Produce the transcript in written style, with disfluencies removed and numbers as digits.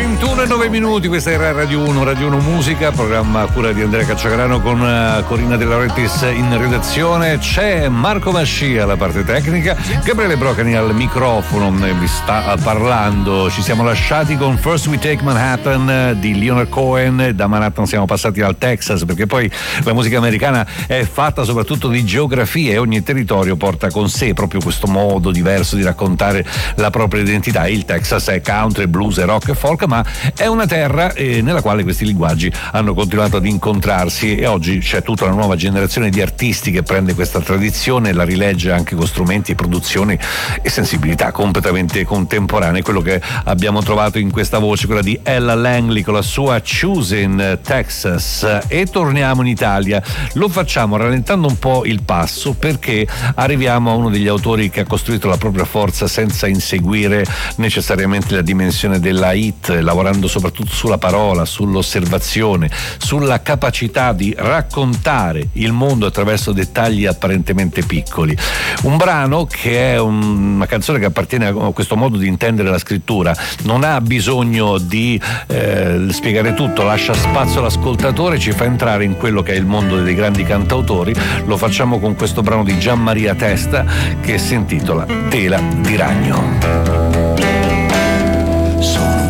21:09, questa era Radio 1 Musica, programma a cura di Andrea Cacciagrano con Corina De Laurentiis in redazione. C'è Marco Mascia alla parte tecnica, Gabriele Brocani al microfono vi sta parlando. Ci siamo lasciati con First We Take Manhattan di Leonard Cohen. Da Manhattan siamo passati al Texas, perché poi la musica americana è fatta soprattutto di geografia e ogni territorio porta con sé proprio questo modo diverso di raccontare la propria identità. Il Texas è country, blues e rock e folk, ma è una terra nella quale questi linguaggi hanno continuato ad incontrarsi, e oggi c'è tutta una nuova generazione di artisti che prende questa tradizione e la rilegge anche con strumenti e produzioni e sensibilità completamente contemporanee. Quello che abbiamo trovato in questa voce, quella di Ella Langley con la sua Choosing Texas. E torniamo in Italia, lo facciamo rallentando un po' il passo, perché arriviamo a uno degli autori che ha costruito la propria forza senza inseguire necessariamente la dimensione della hit, lavorando soprattutto sulla parola, sull'osservazione, sulla capacità di raccontare il mondo attraverso dettagli apparentemente piccoli. Un brano che è una canzone che appartiene a questo modo di intendere la scrittura, non ha bisogno di spiegare tutto, lascia spazio all'ascoltatore, ci fa entrare in quello che è il mondo dei grandi cantautori. Lo facciamo con questo brano di Gian Maria Testa che si intitola Tela di ragno. Sono